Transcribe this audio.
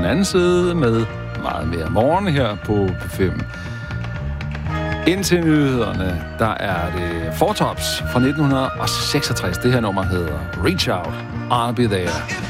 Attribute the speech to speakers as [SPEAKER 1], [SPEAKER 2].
[SPEAKER 1] anden side med meget mere morgen her på P5. Indtil nyhederne, der er det Four Tops fra 1966. Det her nummer hedder Reach Out, I'll Be There.